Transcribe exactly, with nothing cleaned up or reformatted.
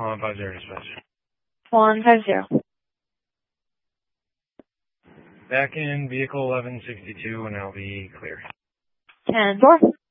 one five zero dispatch. one five zero. Back in vehicle eleven sixty-two and I'll be clear. ten four.